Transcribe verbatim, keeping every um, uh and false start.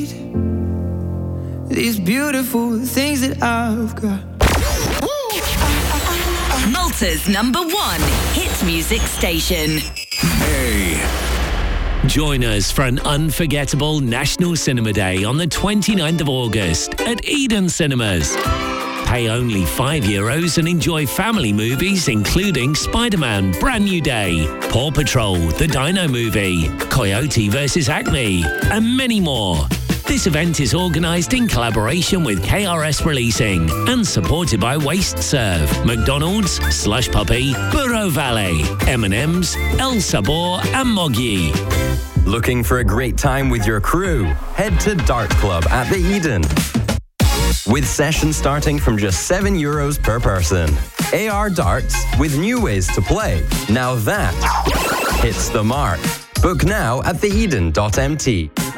these beautiful things that I've got. Malta's number one hit music station. Hey. Join us for an unforgettable National Cinema Day on the twenty-ninth of August at Eden Cinemas. Pay only five euros and enjoy family movies including Spider-Man Brand New Day, Paw Patrol, The Dino Movie, Coyote versus Acme, and many more. This event is organised in collaboration with K R S Releasing and supported by Waste Serve, McDonald's, Slush Puppy, Burro Valley, M and M's, El Sabor and Moggy. Looking for a great time with your crew? Head to Dart Club at the Eden. With sessions starting from just seven euros per person. A R darts with new ways to play. Now that hits the mark. Book now at the eden dot m t.